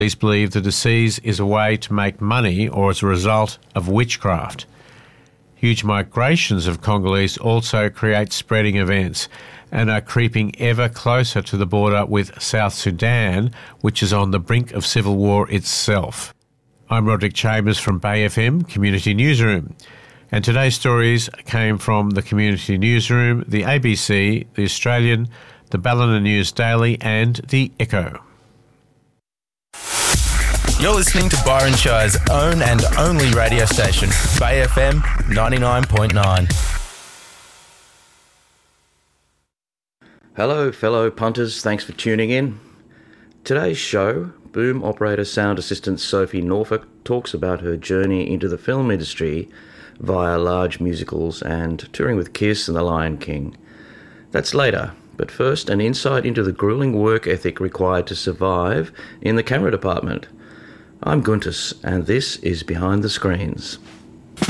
Police believe the disease is a way to make money or as a result of witchcraft. Huge migrations of Congolese also create spreading events and are creeping ever closer to the border with South Sudan, which is on the brink of civil war itself. I'm Roderick Chambers from Bay FM Community Newsroom, and today's stories came from the Community Newsroom, the ABC, the Australian, the Ballina News Daily and the Echo. You're listening to Byron Shire's own and only radio station, Bay FM 99.9. Hello, fellow punters. Thanks for tuning in. Today's show, boom operator sound assistant Sophie Norfolk talks about her journey into the film industry via large musicals and touring with Kiss and The Lion King. That's later, but first an insight into the grueling work ethic required to survive in the camera department. I'm Guntus, and this is Behind the Screens.